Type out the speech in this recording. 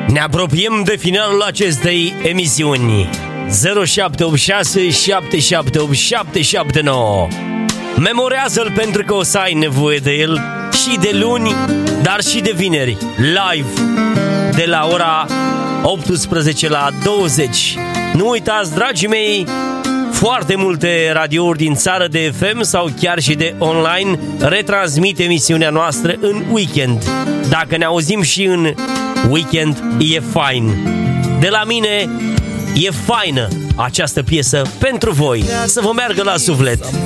Ne apropiem de finalul acestei emisiuni. 0786 778 779. Memorează-l pentru că o să ai nevoie de el și de luni, dar și de vineri, live, de la ora 18 la 20. Nu uitați, dragii mei, foarte multe radiouri din țară de FM sau chiar și de online retransmit emisiunea noastră în weekend. Dacă ne auzim și în weekend, e fain. De la mine, e faină această piesă pentru voi, să vă meargă la suflet.